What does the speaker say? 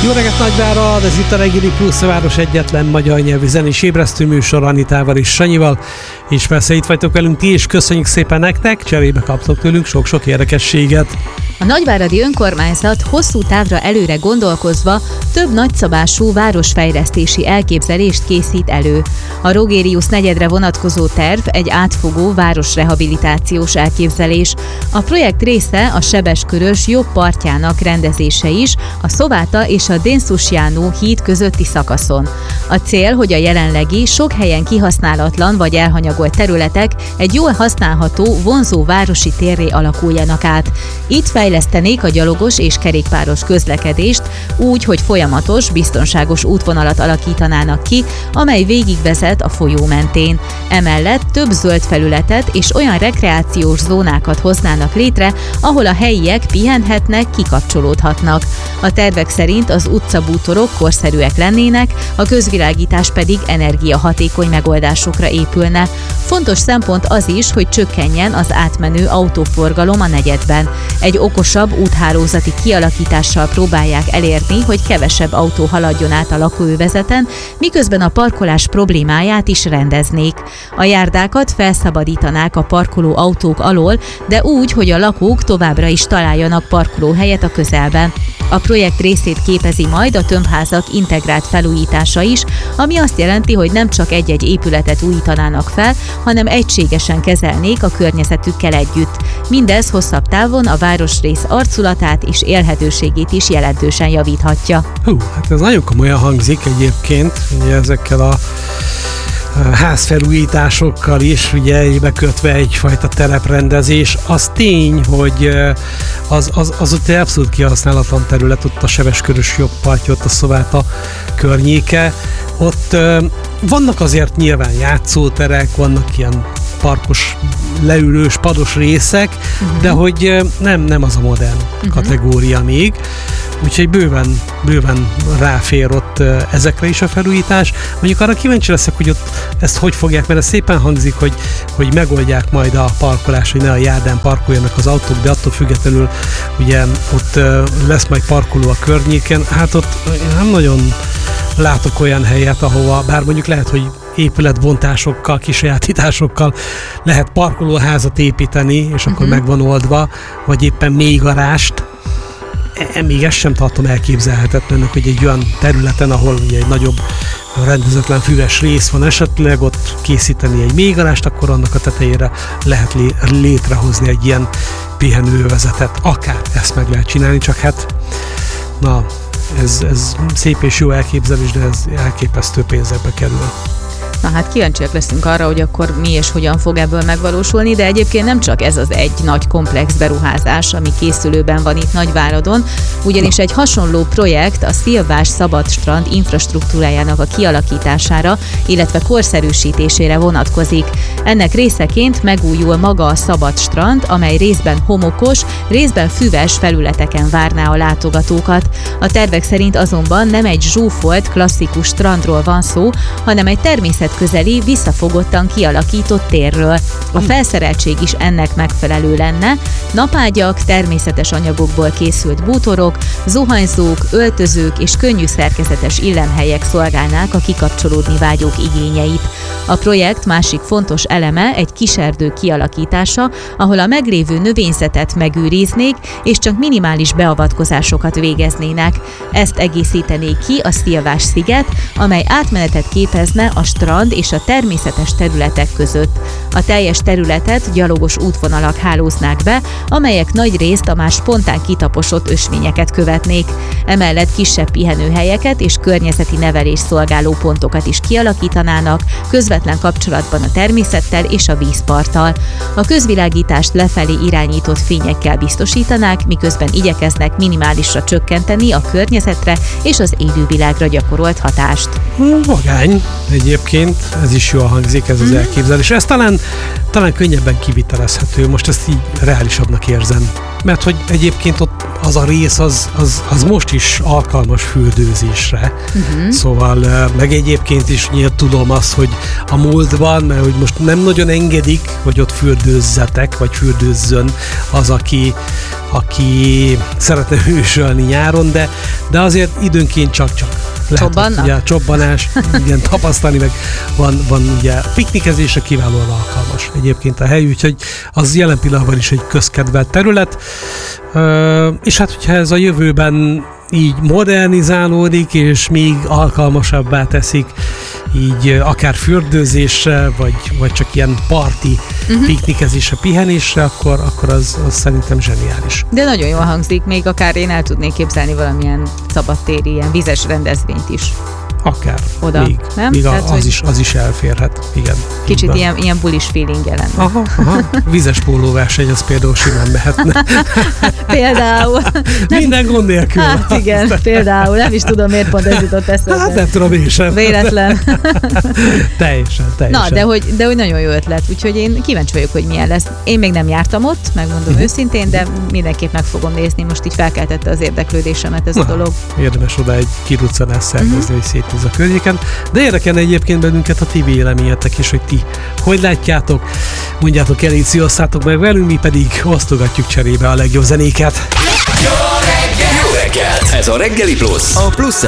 Jó reggelt Nagyvárad, ez itt a Reggeli Plusz, a város egyetlen magyar nyelvű zenés ébresztő műsor Anitával és Sanyival, és persze itt vagytok velünk ti, és köszönjük szépen nektek, cserébe kaptok tőlünk sok-sok érdekességet. A nagyváradi önkormányzat hosszú távra előre gondolkozva több nagyszabású városfejlesztési elképzelést készít elő. A Rogérius negyedre vonatkozó terv egy átfogó városrehabilitációs elképzelés. A projekt része a Sebes-Körös jobb partjának rendezése is, a Szováta és a Dénszusjánó híd közötti szakaszon. A cél, hogy a jelenlegi, sok helyen kihasználatlan vagy elhanyagolt területek egy jól használható, vonzó városi térré alakuljanak át. Itt fejlesztenék a gyalogos és kerékpáros közlekedést úgy, hogy folyamatos, biztonságos útvonalat alakítanának ki, amely végigvezet a folyó mentén. Emellett több zöld felületet és olyan rekreációs zónákat hoznának létre, ahol a helyiek pihenhetnek, kikapcsolódhatnak. A tervek szerint az utcabútorok korszerűek lennének, a közvilágítás pedig energiahatékony megoldásokra épülne. Fontos szempont az is, hogy csökkenjen az átmenő autóforgalom a negyedben. Egy okosabb úthálózati kialakítással próbálják elérni, hogy kevesebb autó haladjon át a lakóövezeten, miközben a parkolás problémáját is rendeznék. A járdákat felszabadítanák a parkoló autók alól, de úgy, hogy a lakók továbbra is találjanak parkolóhelyet a közelben. A projekt részét képezi majd a tömbházak integrált felújítása is, ami azt jelenti, hogy nem csak egy-egy épületet újítanának fel, hanem egységesen kezelnék a környezetükkel együtt. Mindez hosszabb távon a városrész arculatát és élhetőségét is jelentősen javíthatja. Hát ez nagyon komolyan hangzik egyébként, ugye ezekkel a házfelújításokkal is, ugye egybekötve egyfajta tereprendezés. Az tény, hogy az ott egy abszolút kihasználatlan terület, ott a Sebes-Körös jobb partja, ott a Szováta környéke. Ott vannak azért nyilván játszóterek, vannak ilyen parkos, leülős, pados részek, de hogy nem az a modern kategória még. Úgyhogy bőven ráfér ott ezekre is a felújítás. Mondjuk arra kíváncsi leszek, hogy ott ezt hogy fogják, mert ez szépen hangzik, hogy megoldják majd a parkolás, hogy ne a járdán parkoljanak az autók, de attól függetlenül ugye ott lesz majd parkoló a környéken. Hát ott nem nagyon látok olyan helyet, ahova, bár mondjuk lehet, hogy épületbontásokkal, kisajátításokkal lehet parkolóházat építeni, és akkor meg van oldva, vagy éppen mélygarást. Még ezt sem tartom elképzelhetetlennek, hogy egy olyan területen, ahol ugye egy nagyobb rendezetlen füves rész van esetleg, ott készíteni egy mélygarást, akkor annak a tetejére lehet létrehozni egy ilyen pihenőövezetet. Akár ezt meg lehet csinálni, csak hát ez szép és jó elképzelés, de ez elképesztő pénzekbe kerül. Na hát kíváncsiak leszünk arra, hogy akkor mi és hogyan fog ebből megvalósulni, de egyébként nem csak ez az egy nagy komplex beruházás, ami készülőben van itt Nagyváradon, ugyanis egy hasonló projekt a Szilvás Szabadstrand infrastruktúrájának a kialakítására, illetve korszerűsítésére vonatkozik. Ennek részeként megújul maga a Szabadstrand, amely részben homokos, részben füves felületeken várná a látogatókat. A tervek szerint azonban nem egy zsúfolt, klasszikus strandról van szó, hanem egy természetközeli, visszafogottan kialakított térről. A felszereltség is ennek megfelelő lenne, napágyak, természetes anyagokból készült bútorok, zuhanyzók, öltözők és könnyű szerkezetes illemhelyek szolgálnák a kikapcsolódni vágyók igényeit. A projekt másik fontos eleme egy kiserdő kialakítása, ahol a meglévő növényzetet megőriznék, és csak minimális beavatkozásokat végeznének. Ezt egészítené ki a Szilvás-sziget, amely átmenetet képezne a strand és a természetes területek között. A teljes területet gyalogos útvonalak hálóznák be, amelyek nagyrészt a már spontán kitaposott ösvényeket követnék. Emellett kisebb pihenőhelyeket és környezeti nevelés szolgáló pontokat is kialakítanának, közvetlen kapcsolatban a természettel és a vízparttal. A közvilágítást lefelé irányított fényekkel biztosítanák, miközben igyekeznek minimálisra csökkenteni a környezetre és az élővilágra gyakorolt hatást. Vagány egyébként, ez is jól hangzik, ez az elképzelés. Ez talán könnyebben kivitelezhető, most ezt így reálisabbnak érzem. mert hogy egyébként ott az a rész az most is alkalmas fürdőzésre. Szóval meg egyébként is nyilván tudom azt, hogy a múltban, mert hogy most nem nagyon engedik, hogy ott fürdőzzetek, vagy fürdőzzön az, aki szeretne hősölni nyáron, de azért időnként csak-csak lehet, ugye, csobbanás, igen, tapasztalni, meg van ugye piknikezésre kiválóan alkalmas egyébként a hely, úgyhogy az jelen pillanatban is egy közkedvelt terület, és hát hogyha ez a jövőben így modernizálódik, és még alkalmasabbá teszik, így akár fürdőzésre, vagy csak ilyen parti piknikezésre, pihenésre, akkor az szerintem zseniális. De nagyon jól hangzik, még akár én el tudnék képzelni valamilyen szabadtéri, ilyen vízes rendezvényt is. Akár. Oda, nem? Még az is elférhet, igen. Kicsit ilyen bulis feeling jelen. Aha. Vízes pólóverseny, az például simán mehetne. Például. Minden gond nélkül. Hát igen, például. Nem is tudom, miért pont ez jutott eszembe. Hát nem tudom én sem. Véletlen. Teljesen. Na, de hogy nagyon jó ötlet, úgyhogy én kíváncsi vagyok, hogy milyen lesz. Én még nem jártam ott, megmondom őszintén, de mindenképp meg fogom nézni. Most így felkeltette az érdeklődésemet ez a dolog. Érdemes oda egy kiruccanást szervezni, hogy szétnéz a környéken. De érdekelne egyébként bennünket a ti véleményetek is, hogy ti hogy látjátok. Mondjátok el, így szívasszátok meg velünk, mi pedig osztogatjuk cserébe a legjobb zenéket. Jó reggelt! Ez a Reggeli Plusz, a Plusz